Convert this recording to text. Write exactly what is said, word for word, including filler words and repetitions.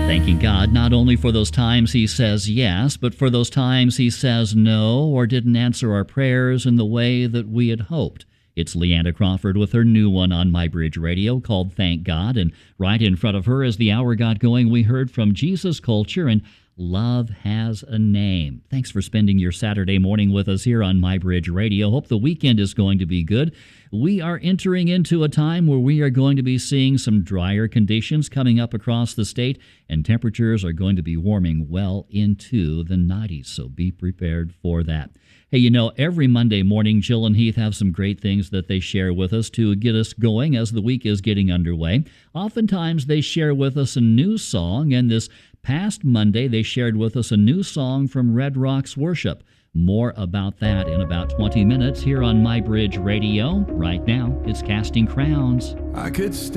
Thanking God not only for those times he says yes, but for those times he says no or didn't answer our prayers in the way that we had hoped. It's Leanna Crawford with her new one on My Bridge Radio called Thank God. And right in front of her, as the hour got going, we heard from Jesus Culture and Love Has a Name. Thanks for spending your Saturday morning with us here on My Bridge Radio. Hope the weekend is going to be good. We are entering into a time where we are going to be seeing some drier conditions coming up across the state, and temperatures are going to be warming well into the nineties, so be prepared for that. Hey, you know, every Monday morning, Jill and Heath have some great things that they share with us to get us going as the week is getting underway. Oftentimes, they share with us a new song, and this past Monday, they shared with us a new song from Red Rocks Worship. More about that in about twenty minutes here on My Bridge Radio. Right now, it's Casting Crowns. I could stand